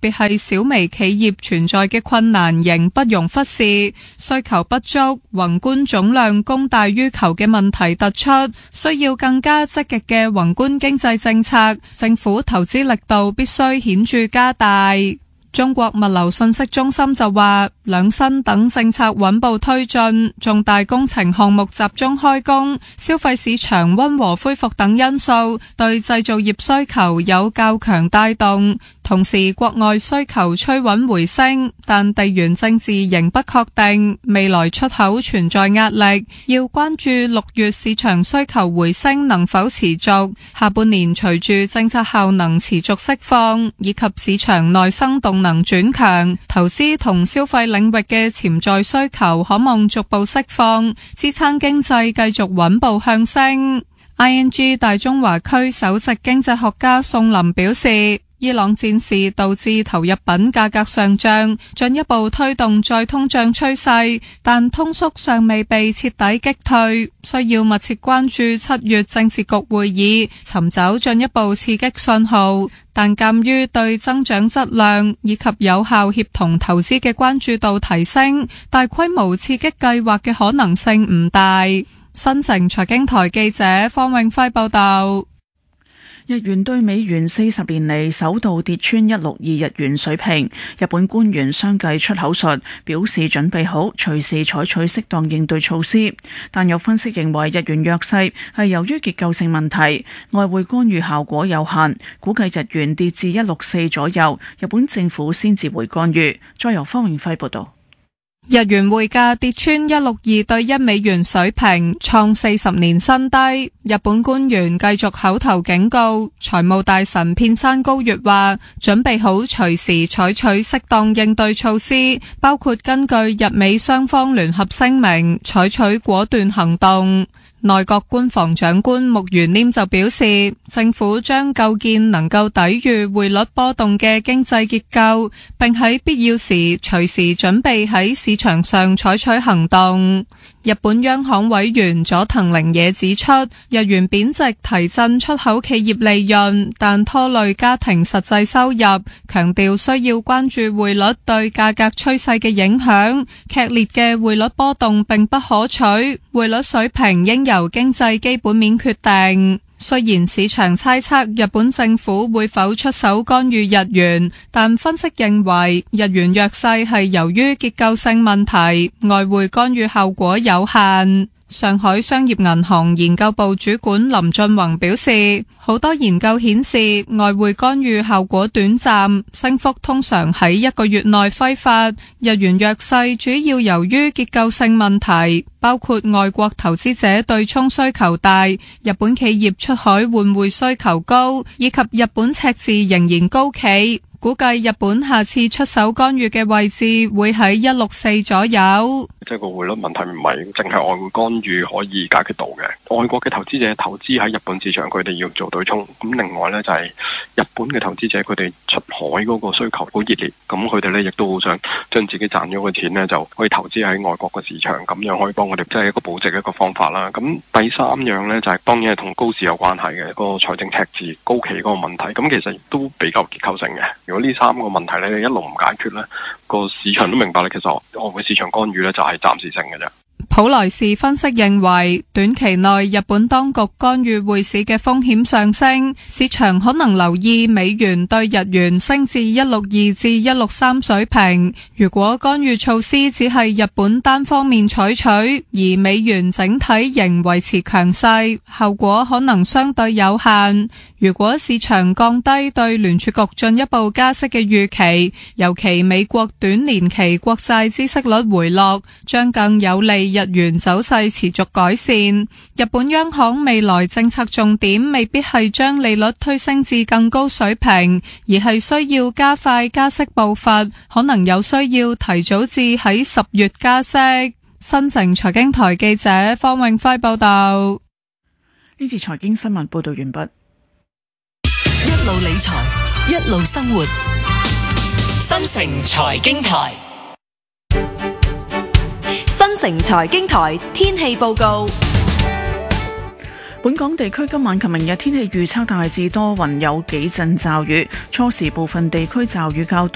別係小微企業存在嘅困難仍不容忽視。需求不足、宏觀總量供大於求嘅問題突出，需要更加積極嘅宏觀經濟政策，政府投資力度必須顯著加大。中國物流信息中心就話，兩新等政策穩步推進，重大工程項目集中開工，消費市場溫和恢復等因素對製造業需求有較強帶動，同時國外需求趨穩回升，但地緣政治仍不確定，未來出口存在壓力，要關注6月市場需求回升能否持續，下半年隨住政策效能持續釋放，以及市場內生動能轉強，投資同消費領域嘅潛在需求可望逐步釋放，支撐經濟繼續穩步向升。ING 大中華區首席經濟學家宋林表示，伊朗戰事導致投入品價格上漲，進一步推動再通脹趨勢，但通縮尚未被徹底擊退，需要密切關注7月政治局會議，尋找進一步刺激信號。但鑒於對增長質量以及有效協同投資嘅關注度提升，大規模刺激計劃嘅可能性唔大。新城財經台記者方永輝報道。 日元對美元40年嚟首度跌穿162日元水平，日本官員相繼出口術，表示準備好隨時採取適當應對措施。但有分析認為日元弱勢係由於結構性問題，外匯干預效果有限，估計日元跌至164左右，日本政府先至會干預。再由方永輝報道。 日元匯價跌穿162對1美元水平，創40年新低。日本官員繼續口頭警告，財務大臣片山高月話，準備好隨時採取適當應對措施，包括根據日美雙方聯合聲明，採取果斷行動。內閣官房長官木原稔就表示，政府將構建能夠抵禦匯率波動嘅經濟結構，並喺必要時隨時準備喺市場上採取行動。日本央行委員佐藤玲也指出，日元貶值提振出口企業利潤，但拖累家庭實際收入，強調需要關注匯率對價格趨勢嘅影響。劇烈嘅匯率波動並不可取，匯率水平應由經濟基本面決定。雖然市場猜測日本政府會否出手干預日元，但分析認為日元弱勢係由於結構性問題，外匯干預效果有限。上海商業銀行研究部主管林俊宏表示，好多研究顯示外匯干預效果短暫，升幅通常喺1個月內揮發。日元弱勢主要由於結構性問題，包括外國投資者對沖需求大，日本企業出海換匯需求高，以及日本赤字仍然高企。估計日本下次出手干預嘅位置會喺164左右。 即係個匯率問題唔係淨係外匯干預可以解決到嘅。外國嘅投資者投資喺日本市場，佢哋要做對沖。咁另外呢，就係日本嘅投資者，佢哋出海嗰個需求好熱烈，咁佢哋呢亦都好想將自己賺咗嘅錢呢，就可以投資喺外國嘅市場，咁樣可以幫我哋即係一個保值一個方法啦。咁第三樣呢，就係當然係同高市有關係嘅個財政赤字高企嗰個問題。咁其實都比較結構性嘅。如果呢3個問題呢，你一路唔解決呢，個市場都明白咧，其實外匯市場干預呢，就係暫時性嘅啫。 普萊士分析認為，短期內日本當局干預匯市嘅風險上升，市場可能留意美元對日元升至162至163水平。如果干預措施只係日本單方面採取，而美元整體仍維持強勢，後果可能相對有限。如果市場降低對聯儲局進一步加息嘅預期，尤其美國短年期國債孳息率回落，將更有利日元走勢持續改善。日本央行未來政策重點未必係將利率推升至更高水平，而係需要加快加息步伐，可能有需要提早至喺10月加息。新城財經台記者方永輝報道。 呢次財經新聞報道完畢。 一路理財，一路生活。新城財經台，新城財經台天氣報告。 本港地區今晚及明日天氣預測大致多雲，有幾陣驟雨，初時部分地區驟雨較多。